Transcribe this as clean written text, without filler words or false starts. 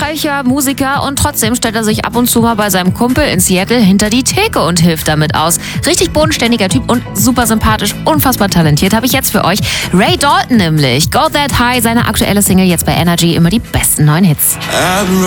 erfolgreicher Musiker und trotzdem stellt er sich ab und zu mal bei seinem Kumpel in Seattle hinter die Theke und hilft damit aus. Richtig bodenständiger Typ und super sympathisch, unfassbar talentiert, habe ich jetzt für euch. Ray Dalton nämlich. Go That High, seine aktuelle Single jetzt bei Energy, immer die besten neuen Hits.